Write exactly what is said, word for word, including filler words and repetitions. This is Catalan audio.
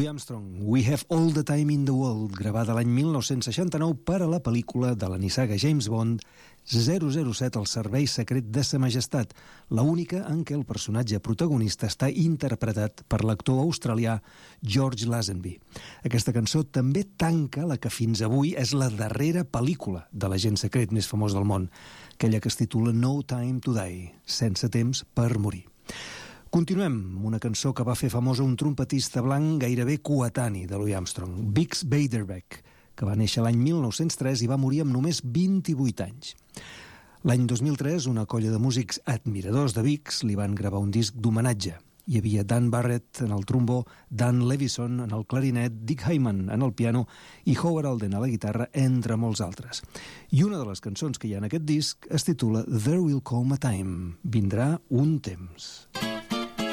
Armstrong, We Have All the Time in the World, gravada l'any mil nou-cents seixanta-nou per a la pel·lícula de la nissaga James Bond zero zero set, El servei secret de Sa Majestat, la única en què el personatge protagonista està interpretat per l'actor australià George Lazenby. Aquesta cançó també tanca la que fins avui és la darrera pel·lícula de l'agent secret més famós del món, aquella que es titula No Time to Die, Sense temps per morir. Continuem amb una cançó que va fer famosa un trompetista blanc gairebé coetani de Louis Armstrong, Bix Beiderbecke, que va néixer l'any mil nou-cents tres i va morir amb només vint-i-vuit anys. L'any dos mil tres, una colla de músics admiradors de Bix li van gravar un disc d'homenatge. Hi havia Dan Barrett en el trombó, Dan Levison en el clarinet, Dick Hyman en el piano i Howard Alden a la guitarra, entre molts altres. I una de les cançons que hi ha en aquest disc es titula There Will Come a Time, Vindrà un temps.